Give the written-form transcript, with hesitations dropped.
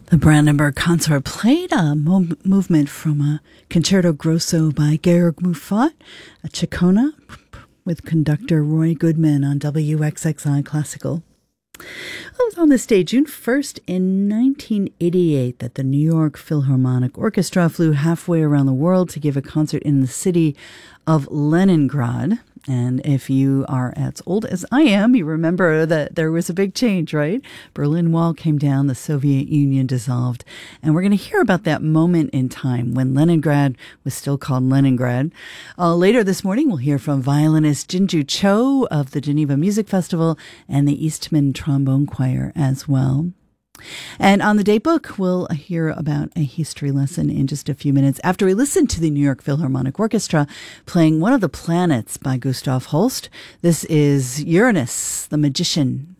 The Brandenburg Consort played a movement from a Concerto Grosso by Georg Muffat, a Ciccone, with conductor Roy Goodman on WXXI Classical. It was on this day, June 1st in 1988, that the New York Philharmonic Orchestra flew halfway around the world to give a concert in the city of Leningrad. And if you are as old as I am, you remember that there was a big change, right? Berlin Wall came down, the Soviet Union dissolved. And we're going to hear about that moment in time when Leningrad was still called Leningrad. Later this morning, we'll hear from violinist Jinju Cho of the Geneva Music Festival and the Eastman Trombone Choir as well. And on the Datebook, we'll hear about a history lesson in just a few minutes after we listen to the New York Philharmonic Orchestra playing One of the Planets by Gustav Holst. This is Uranus, the Magician.